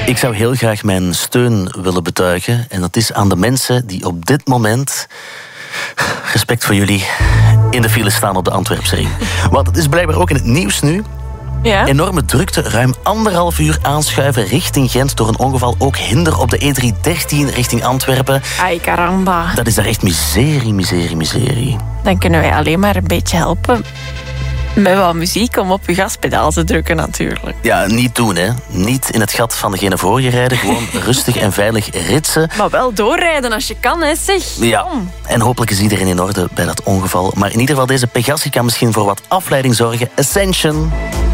Ik zou heel graag mijn steun willen betuigen. En dat is aan de mensen die op dit moment, respect voor jullie, in de file staan op de Antwerpsring. Want het is blijkbaar ook in het nieuws nu. Ja? Enorme drukte, ruim 1,5 uur aanschuiven richting Gent door een ongeval. Ook hinder op de E313 richting Antwerpen. Ai, caramba. Dat is daar echt miserie. Dan kunnen wij alleen maar een beetje helpen met wat muziek om op je gaspedaal te drukken natuurlijk. Ja, niet doen, hè. Niet in het gat van degene voor je rijden. Gewoon rustig en veilig ritsen. Maar wel doorrijden als je kan, hè, zeg. Ja, Kom. en hopelijk is iedereen in orde bij dat ongeval. Maar in ieder geval, deze Pegassi kan misschien voor wat afleiding zorgen. Ascension.